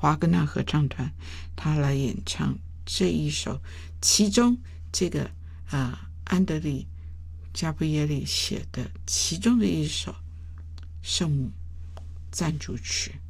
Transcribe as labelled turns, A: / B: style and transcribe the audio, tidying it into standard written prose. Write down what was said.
A: 华格纳合唱团，他来演唱这一首，其中这个安德里加布耶利写的其中的一首圣母赞主曲。